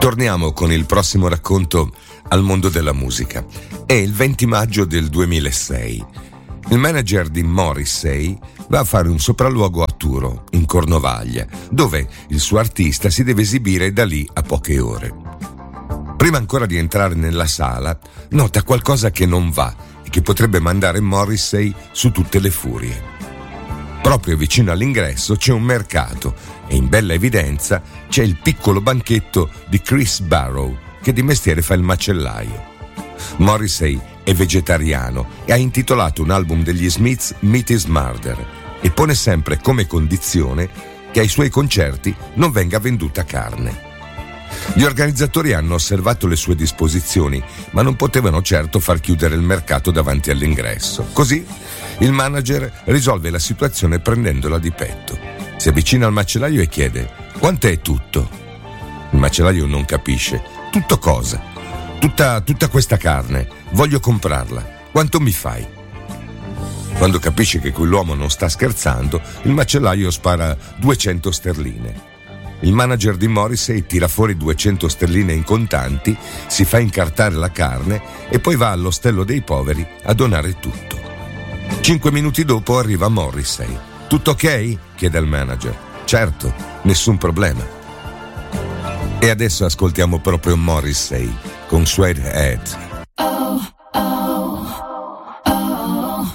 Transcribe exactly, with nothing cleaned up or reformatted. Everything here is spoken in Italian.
Torniamo con il prossimo racconto al mondo della musica. È il venti maggio del duemilasei. Il manager di Morrissey va a fare un sopralluogo a Truro, in Cornovaglia, dove il suo artista si deve esibire da lì a poche ore. Prima ancora di entrare nella sala, nota qualcosa che non va e che potrebbe mandare Morrissey su tutte le furie. Proprio vicino all'ingresso c'è un mercato e in bella evidenza c'è il piccolo banchetto di Chris Barrow, che di mestiere fa il macellaio. Morrissey è vegetariano e ha intitolato un album degli Smiths Meat is Murder e pone sempre come condizione che ai suoi concerti non venga venduta carne. Gli organizzatori hanno osservato le sue disposizioni, ma non potevano certo far chiudere il mercato davanti all'ingresso. Così il manager risolve la situazione prendendola di petto. Si avvicina al macellaio e chiede: quant'è tutto? Il macellaio non capisce. Tutto cosa? Tutta, tutta questa carne. Voglio comprarla. Quanto mi fai? Quando capisce che quell'uomo non sta scherzando, il macellaio spara duecento sterline. Il manager di Morrissey tira fuori duecento sterline in contanti, si fa incartare la carne e poi va all'ostello dei poveri a donare tutto. Cinque minuti dopo arriva Morrissey. Tutto ok? Chiede al manager. Certo, nessun problema. E adesso ascoltiamo proprio Morrissey con Suede Head.